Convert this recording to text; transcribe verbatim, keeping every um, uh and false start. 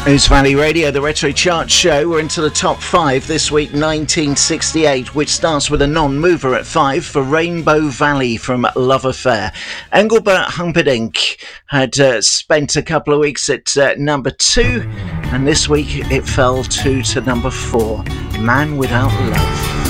News Valley Radio, the Retro Chart Show. We're into the top five this week, nineteen sixty-eight, which starts with a non-mover at five for Rainbow Valley from Love Affair. Engelbert Humperdinck had uh, spent a couple of weeks at uh, number two, and this week it fell to, to number four, Man Without Love.